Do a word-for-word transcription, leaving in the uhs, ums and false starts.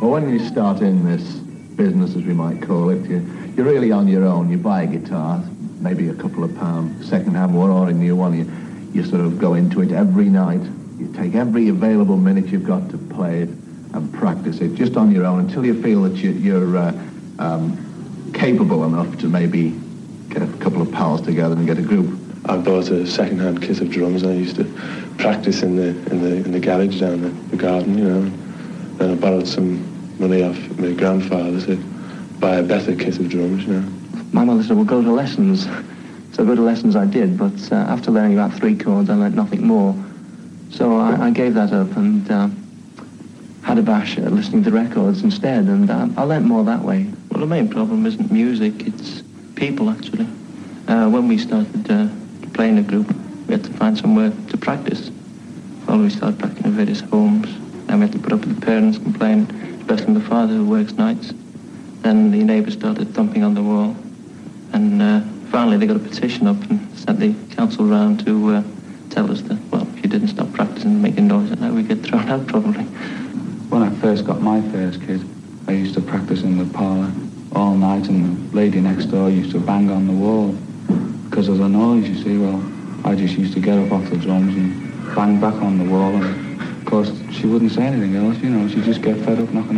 Well, when you start in this business, as we might call it, you, you're really on your own. You buy a guitar, maybe a couple of pounds, second-hand one or a new one. You, you sort of go into it every night. You take every available minute you've got to play it and practice it just on your own until you feel that you, you're uh, um, capable enough to maybe get a couple of pals together and get a group. I bought a second-hand kit of drums and I used to practice in the in the in the garage down the, the garden, you know. Then I borrowed some money off my grandfather to buy a better kit of drums, you know. My mother said, well, go to lessons. So go to lessons I did, but uh, after learning about three chords, I learnt nothing more. So I, I gave that up and uh, had a bash at listening to records instead, and uh, I learnt more that way. Well, the main problem isn't music, it's people, actually. Uh, when we started uh, playing a group, we had to find somewhere to practice. Well, we started practicing in various homes, and we had to put up with the parents complaining, especially my father who works nights. Then the neighbours started thumping on the wall, and uh, finally they got a petition up and sent the council round to uh, tell us that, well, if you didn't stop practicing and making noise at night, we'd get thrown out probably. When I first got my first kit, I used to practice in the parlour all night, and the lady next door used to bang on the wall because of the noise, you see. Well, I just used to get up off the drums and bang back on the wall, and of course she wouldn't say anything else, you know, she'd just get fed up knocking